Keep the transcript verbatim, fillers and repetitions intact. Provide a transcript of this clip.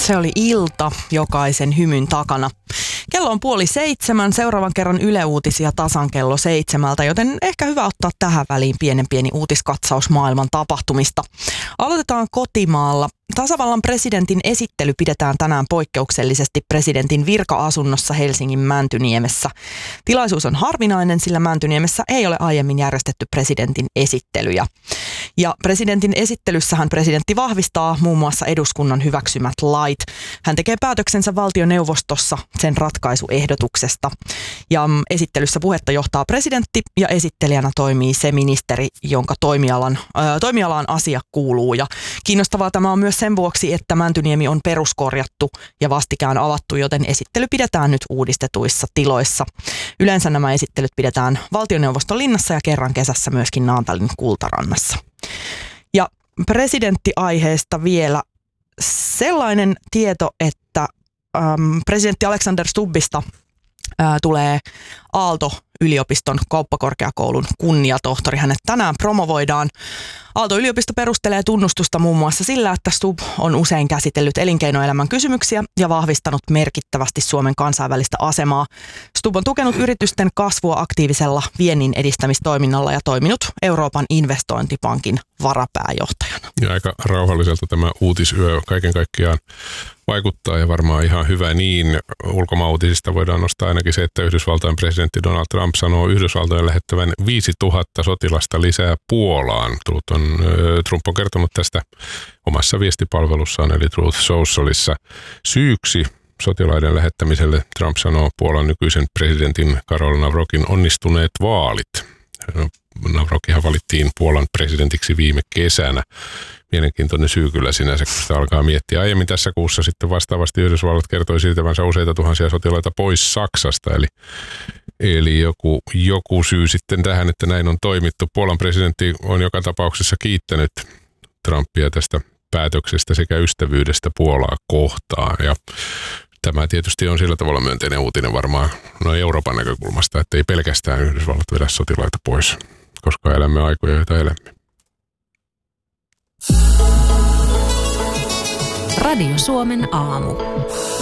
Se oli Ilta jokaisen hymyn takana. Kello on puoli seitsemän, seuraavan kerran Yle Uutisia tasan kello seitsemältä, joten ehkä hyvä ottaa tähän väliin pienen pieni uutiskatsaus maailman tapahtumista. Aloitetaan kotimaalla. Tasavallan presidentin esittely pidetään tänään poikkeuksellisesti presidentin virka-asunnossa Helsingin Mäntyniemessä. Tilaisuus on harvinainen, sillä Mäntyniemessä ei ole aiemmin järjestetty presidentin esittelyjä. Ja presidentin esittelyssähän presidentti vahvistaa muun muassa eduskunnan hyväksymät lait. Hän tekee päätöksensä valtioneuvostossa sen ratkaisuehdotuksesta. Ja esittelyssä puhetta johtaa presidentti ja esittelijänä toimii se ministeri, jonka toimialan, äh, toimialaan asia kuuluu. Ja kiinnostavaa tämä on myös sen vuoksi, että Mäntyniemi on peruskorjattu ja vastikään avattu, joten esittely pidetään nyt uudistetuissa tiloissa. Yleensä nämä esittelyt pidetään valtioneuvoston linnassa ja kerran kesässä myöskin Naantalin Kultarannassa. Ja presidenttiaiheesta vielä sellainen tieto, että äm, presidentti Alexander Stubbista ää, tulee Aalto-yliopiston kauppakorkeakoulun kunniatohtori. Hänet tänään promovoidaan. Aalto-yliopisto perustelee tunnustusta muun muassa sillä, että Stubb on usein käsitellyt elinkeinoelämän kysymyksiä ja vahvistanut merkittävästi Suomen kansainvälistä asemaa. Stubb on tukenut yritysten kasvua aktiivisella viennin edistämistoiminnalla ja toiminut Euroopan investointipankin varapääjohtajana. Ja aika rauhalliselta tämä uutisyö kaiken kaikkiaan vaikuttaa ja varmaan ihan hyvä niin. Ulkomaanuutisista voidaan nostaa ainakin se, että Yhdysvaltain presidentti Donald Trump sanoo Yhdysvaltojen lähettävän viisituhatta sotilasta lisää Puolaan. Trump on kertonut tästä omassa viestipalvelussaan eli Truth Socialissa. Syyksi sotilaiden lähettämiselle Trump sanoo Puolan nykyisen presidentin Karol Nawrockin onnistuneet vaalit. Nawrockihan valittiin Puolan presidentiksi viime kesänä. Mielenkiintoinen syy kyllä sinänsä, kun sitä alkaa miettiä. Aiemmin tässä kuussa sitten vastaavasti Yhdysvallat kertoi siirtävänsä useita tuhansia sotilaita pois Saksasta. Eli, eli joku, joku syy sitten tähän, että näin on toimittu. Puolan presidentti on joka tapauksessa kiittänyt Trumpia tästä päätöksestä sekä ystävyydestä Puolaa kohtaan. Ja tämä tietysti on sillä tavalla myönteinen uutinen varmaan no Euroopan näkökulmasta, että ei pelkästään Yhdysvallat vedä sotilaita pois, koska elämme aikoja, joita elämme. Radio Suomen aamu.